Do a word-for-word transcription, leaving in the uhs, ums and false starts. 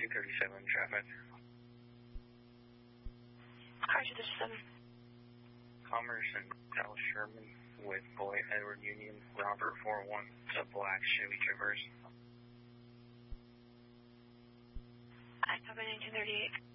two thirty-seven traffic. Car two thirty-seven. Commerce and Al Sherman with Boy Edward Union, Robert four one. It's a black Chevy Traverse. I have a nineteen thirty-eight.